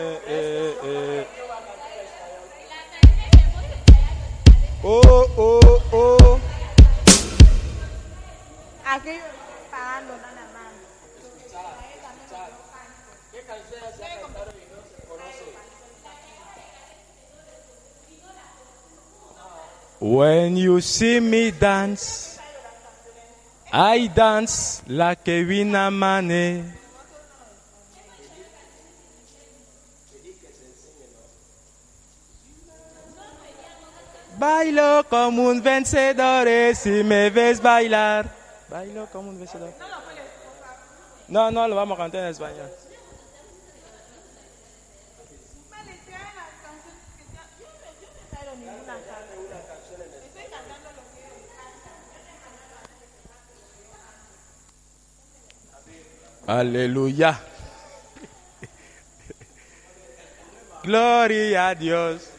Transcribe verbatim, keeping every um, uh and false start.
eh, eh. Oh, oh, oh. Aquí pagando nada más. When you see me dance, I dance like a winner man. Bailo como un vencedor, si me ves bailar. Bailo como un vencedor. No, no, lo vamos a cantar en español. Aleluya. Gloria a Dios.